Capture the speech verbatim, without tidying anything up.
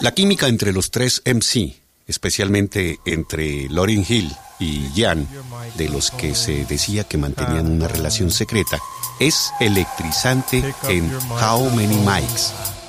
La química entre los tres M C, especialmente entre Lauryn Hill y Jan, de los que se decía que mantenían una relación secreta, es electrizante en How Many Mics.